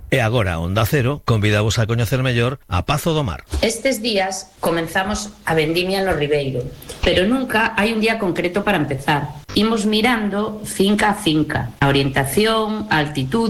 E agora Onda Cero convidamos a coñecer mellor a Pazo do Mar. Estes días comenzamos a vendimia no Ribeiro, pero nunca hai un día concreto para empezar. Imos mirando finca a finca, a orientación, a altitude,